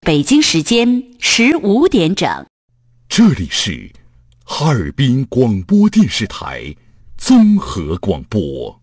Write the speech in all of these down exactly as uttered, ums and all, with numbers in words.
北京时间十五点整。 这里是哈尔滨广播电视台综合广播。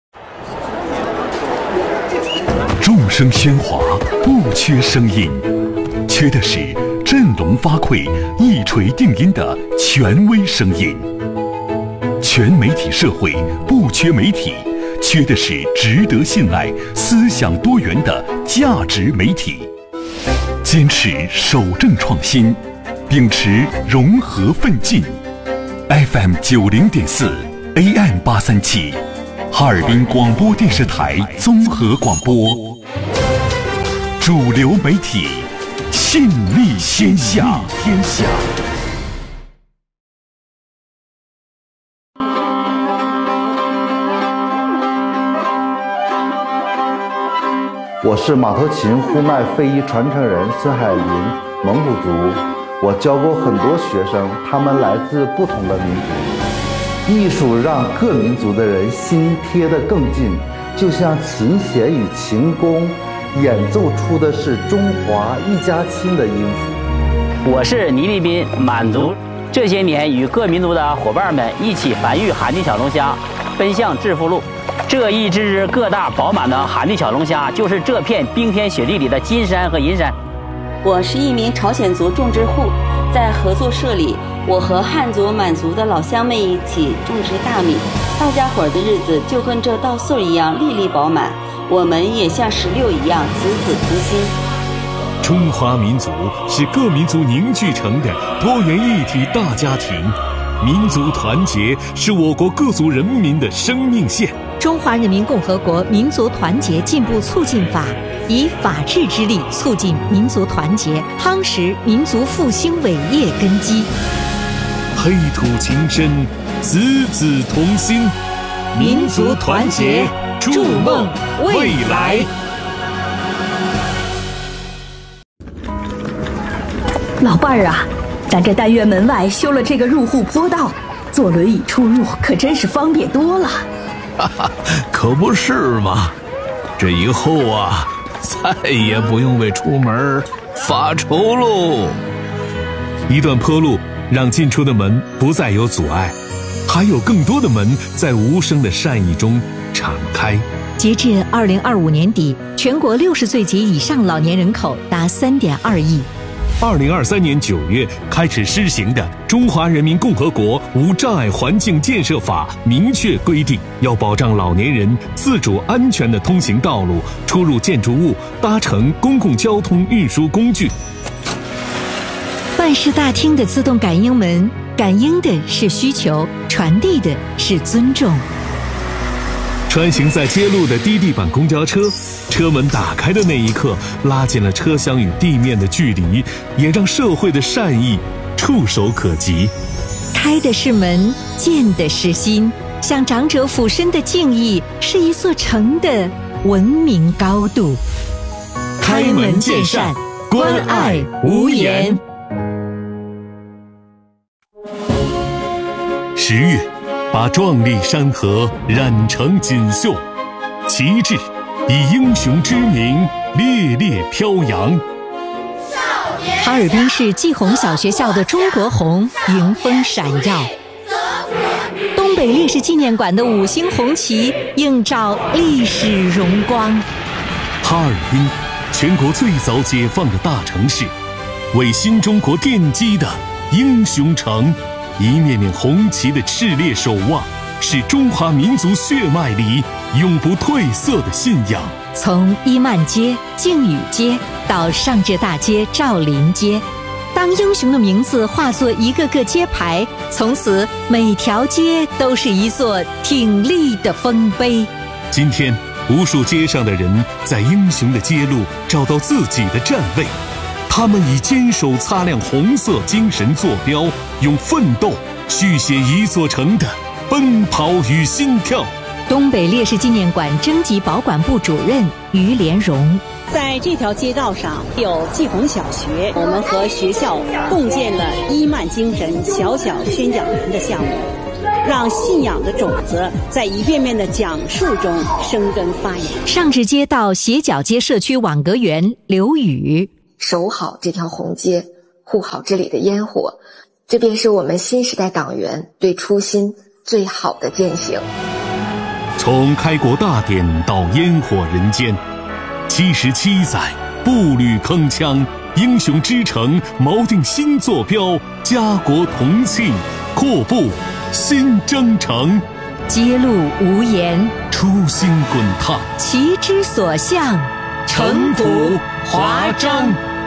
众声喧哗，不缺声音，缺的是振聋发聩、一锤定音的权威声音。全媒体社会不缺媒体，缺的是值得信赖、思想多元的价值媒体。坚持守正创新，秉持融合奋进。F M 九零点四 A M 八三七，哈尔滨广播电视台综合广播，主流媒体，信力天下。天下。 我是马头琴呼麦非遗传承人孙海林，蒙古族。我教过很多学生，他们来自不同的民族。艺术让各民族的人心贴得更近，就像琴弦与琴弓，演奏出的是中华一家亲的音符。 我是倪立斌，满族。这些年与各民族的伙伴们一起繁育寒地小龙虾，奔向致富路。这一只只个大饱满的寒地小龙虾，就是这片冰天雪地里的金山和银山。 我是一名朝鲜族种植户，在合作社里，我和汉族、满族的老乡们一起种植大米，大家伙儿的日子就跟这稻穗一样粒粒饱满，我们也像石榴一样子子同心。 中华民族是各民族凝聚成的多元一体大家庭，民族团结是我国各族人民的生命线。 中华人民共和国民族团结进步促进法以法治之力促进民族团结，夯实民族复兴伟业根基。 黑土情深，子子同心， 民族团结，筑梦未来。 老伴儿啊，咱这单元门外修了这个入户坡道，坐轮椅出入可真是方便多了。 哈哈，可不是嘛！这以后啊，再也不用为出门发愁喽。 一段坡路让进出的门不再有阻碍，还有更多的门在无声的善意中敞开。 截至二零二五年底，全国六十岁及以上老年人口达三点二亿。 二零二三年九月开始施行的《中华人民共和国无障碍环境建设法》明确规定，要保障老年人自主安全的通行道路、出入建筑物、搭乘公共交通运输工具。 办事大厅的自动感应门，感应的是需求，传递的是尊重。 穿行在街路的低地板公交车，车门打开的那一刻，拉近了车厢与地面的距离，也让社会的善意触手可及。 开的是门，见的是心，向长者俯身的敬意，是一座城的文明高度。 开门见山，关爱无言。十月，把壮丽山河染成锦绣，旗帜以英雄之名烈烈飘扬。 哈尔滨市季红小学校的中国红迎风闪耀，东北烈士纪念馆的五星红旗映照历史荣光。 哈尔滨，全国最早解放的大城市，为新中国奠基的英雄城。一面面红旗的炽烈守望，是中华民族血脉里永不褪色的信仰。 从伊曼街、靖宇街到上浙大街、赵林街，当英雄的名字化作一个个街牌，从此每条街都是一座挺立的丰碑。 今天，无数街上的人在英雄的街路找到自己的站位。他们以坚守擦亮红色精神坐标，用奋斗续写一座城的奔跑与心跳。 东北烈士纪念馆征集保管部主任于连荣， 在这条街道上有季红小学，我们和学校共建了伊曼精神小小宣讲团的项目，让信仰的种子在一遍遍的讲述中生根发芽。 上至街道斜角街社区网格员刘宇， 守好这条红街，护好这里的烟火，这便是我们新时代党员对初心最好的践行。 从开国大典到烟火人间，七十七载步履铿锵，英雄之城锚定新坐标，家国同庆，阔步新征程。 揭露无言， 初心滚烫， 旗之所向， 城府华章。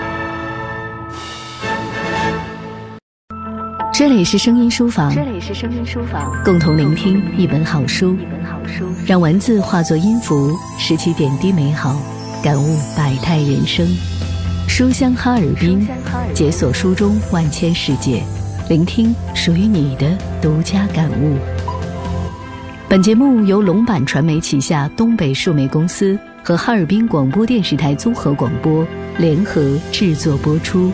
这里是声音书房， 这里是声音书房， 共同聆听一本好书， 一本好书， 让文字化作音符，拾起点滴美好，感悟百态人生。书香哈尔滨，解锁书中万千世界，聆听属于你的独家感悟。本节目由龙版传媒旗下东北数媒公司和哈尔滨广播电视台综合广播联合制作播出。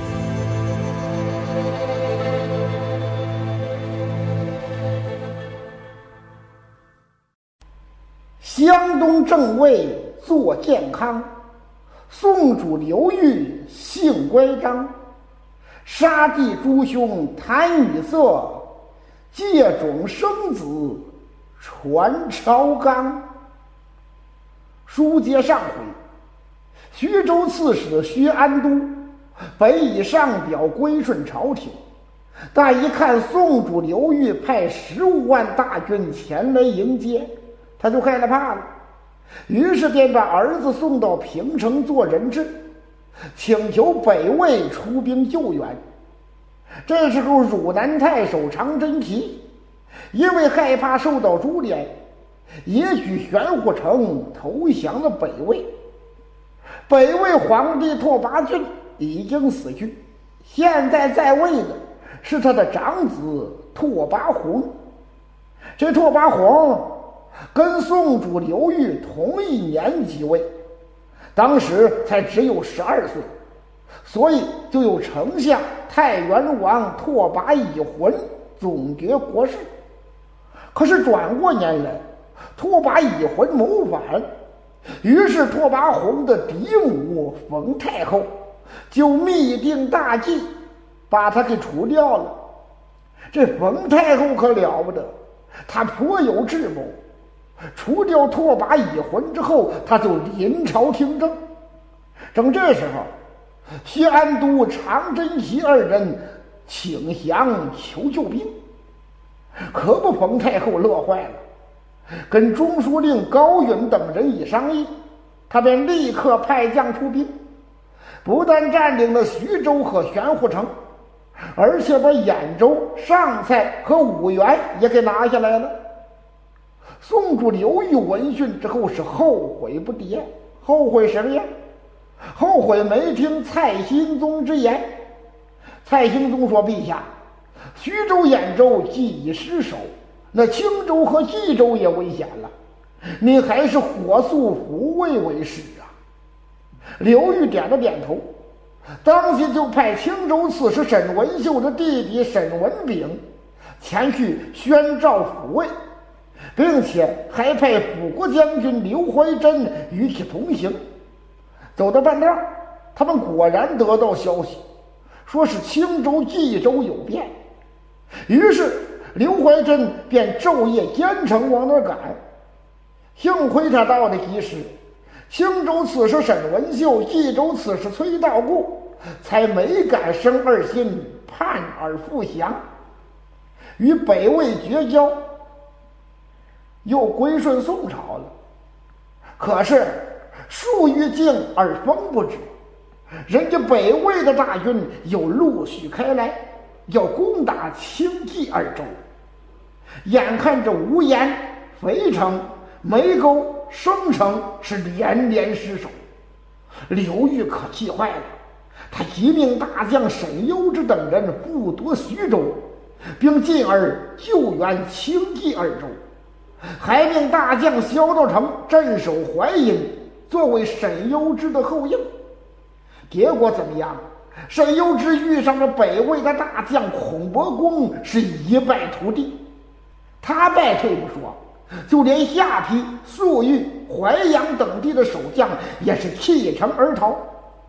湘东正位坐健康，宋主刘裕性乖张，杀弟诸兄谈女色，借种生子传朝纲。书接上回，徐州刺史徐安都本已上表归顺朝廷，但一看宋主刘裕派十五万大军前来迎接，他就害了怕了，于是便把儿子送到平城做人质，请求北魏出兵救援。这时候汝南太守常真齐因为害怕受到株连，也举玄虎城投降了北魏。北魏皇帝拓跋浚已经死去，现在在位的是他的长子拓跋宏。这拓跋宏跟宋主刘裕同一年即位，当时才只有十二岁，所以就有丞相太原王拓跋乙浑总决国事。可是转过年来，拓跋乙浑谋反，于是拓跋宏的嫡母冯太后就密定大计，把他给除掉了。这冯太后可了不得，她颇有智谋。除掉拓跋乙浑之后，他就临朝听政。正这时候，徐安都、常真齐二人请降求救兵，可不冯太后乐坏了，跟中书令高允等人一商议，他便立刻派将出兵，不但占领了徐州和玄户城，而且把兖州、上蔡和五原也给拿下来了。宋主刘裕闻讯之后是后悔不迭，后悔什么呀？后悔没听蔡兴宗之言。蔡兴宗说：“陛下，徐州、兖州既已失守，那青州和冀州也危险了，你还是火速抚慰为是啊。”刘裕点了点头，当即就派青州刺史沈文秀的弟弟沈文炳前去宣召抚慰，并且还派辅国将军刘怀真与其同行。走到半道，他们果然得到消息，说是青州、冀州有变。于是刘怀真便昼夜兼程往那儿赶。幸亏他到的及时，青州刺史沈文秀、冀州刺史崔道固才没敢生二心，叛而复降，与北魏绝交，又归顺宋朝了。可是树欲静而风不止，人家北魏的大军又陆续开来，要攻打青冀二州。眼看着无盐、肥城、梅沟、升城是连连失守，刘裕可气坏了，他急命大将沈攸之等人复夺徐州，并进而救援青冀二州，还命大将萧道成镇守淮阴，作为沈攸之的后应。结果怎么样？沈攸之遇上了北魏的大将孔伯公，是一败涂地。他败退不说，就连下邳、粟裕、淮阳等地的守将也是弃城而逃。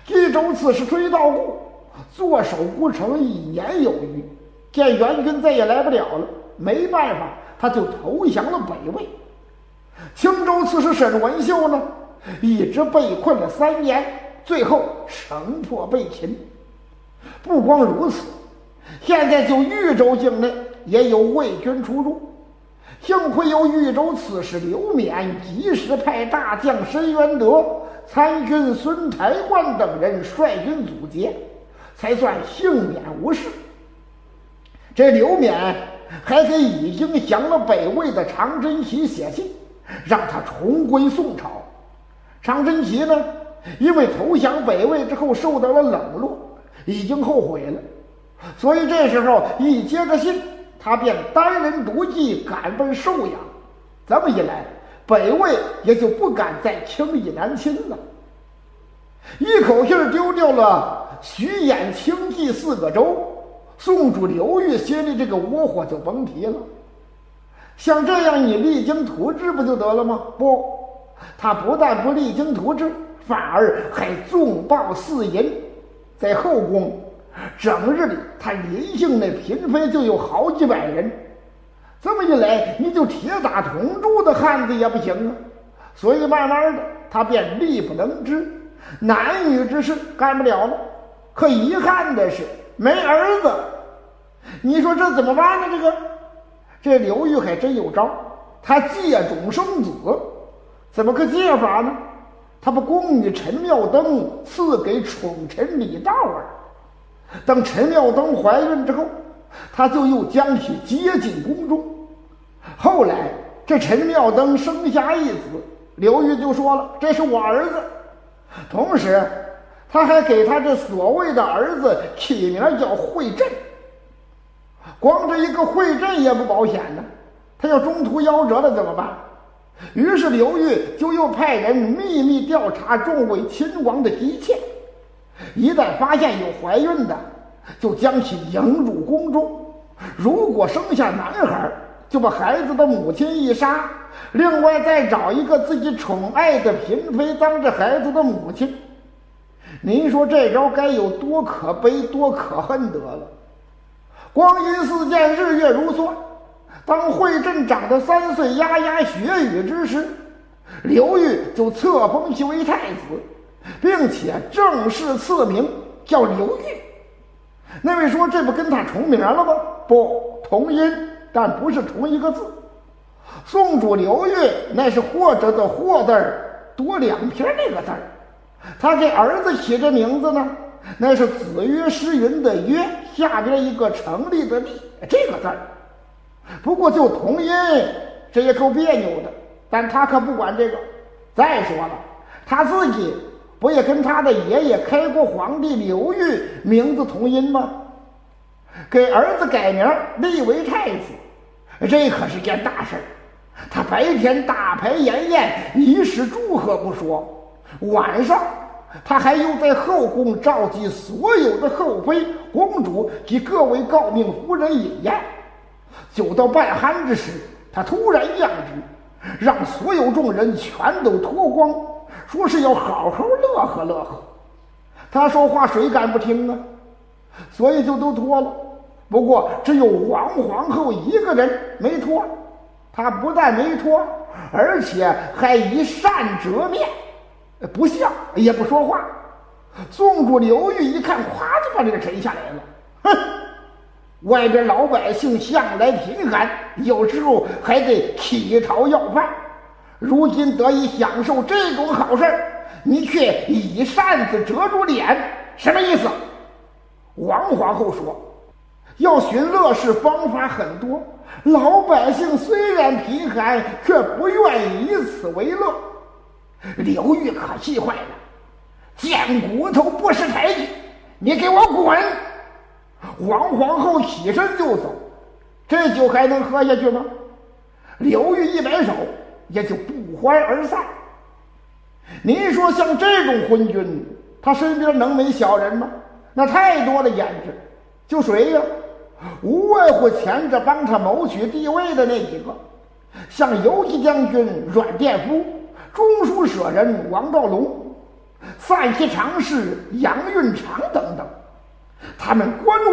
冀州刺史崔道固坐守孤城一年有余，见援军再也来不了了，没办法，他就投降了北魏。青州刺史沈文秀呢，一直被困了三年，最后城破被擒。不光如此，现在就豫州境内也有魏军出入，幸亏有豫州刺史刘勉及时派大将申元德、参军孙台观等人率军阻截，才算幸免无事。这刘勉还给已经降了北魏的常真齐写信，让他重归宋朝。常真齐呢，因为投降北魏之后受到了冷落，已经后悔了，所以这时候一接着信，他便单人独骑赶奔寿阳。这么一来，北魏也就不敢再轻易南侵了。一口气丢掉了徐兖青冀四个州，宋主刘裕心里这个窝火就甭提了。像这样你励精图治不就得了吗？不，他不但不励精图治，反而还纵暴肆淫。在后宫整日里他临幸那嫔妃就有好几百人，这么一来你就铁打铜柱的汉子也不行啊。所以慢慢的他便力不能支，男女之事干不了了。可遗憾的是没儿子，你说这怎么办呢？这个这刘裕还真有招，他借种生子。怎么个借法呢？他把宫女陈妙登赐给宠臣李道儿，等陈妙登怀孕之后，他就又将其接进宫中。后来这陈妙登生下一子，刘裕就说了，这是我儿子。同时他还给他这所谓的儿子起名叫惠振。光这一个惠振也不保险呢，他要中途夭折了怎么办？于是刘裕就又派人秘密调查众位亲王的姬妾，一旦发现有怀孕的，就将其迎入宫中。如果生下男孩，就把孩子的母亲一杀，另外再找一个自己宠爱的嫔妃当这孩子的母亲。您说这招该有多可悲多可恨得了。光阴似箭，日月如梭，当惠振长得三岁牙牙学语之时，刘裕就册封其为太子，并且正式赐名叫刘裕。那位说这不跟他重名了吗？不，同音，但不是同一个字。宋主刘裕那是或者的或字儿多两撇那个字儿，他给儿子起这名字呢，那是子曰诗云的曰下边一个成立的立这个字儿。不过就同音，这也够别扭的，但他可不管这个。再说了，他自己不也跟他的爷爷开国皇帝刘裕名字同音吗？给儿子改名立为太子，这可是件大事。他白天大排筵宴，仪式祝贺不说，晚上他还又在后宫召集所有的后妃、公主及各位诰命夫人饮宴。酒到半酣之时，他突然降旨，让所有众人全都脱光，说是要好好乐呵乐呵。他说话谁敢不听啊？所以就都脱了。不过只有王皇后一个人没脱，她不但没脱，而且还一扇遮面，不笑也不说话。宋主刘裕一看，咵就把这个沉下来了。哼！外边老百姓向来贫寒，有时候还得乞讨要饭，如今得以享受这种好事，你却以扇子遮住脸，什么意思？王皇后说，要寻乐事方法很多，老百姓虽然贫寒，却不愿意以此为乐。刘裕可气坏了，贱骨头不识抬举，你给我滚！王皇后起身就走，这酒还能喝下去吗？刘裕一摆手，也就不欢而散。您说像这种昏君，他身边能没小人吗？那太多了，简直就谁呀？无外乎前着帮他谋取地位的那几个，像游击将军阮殿夫、中书舍人王道隆， 范希常是杨运长等等，他们关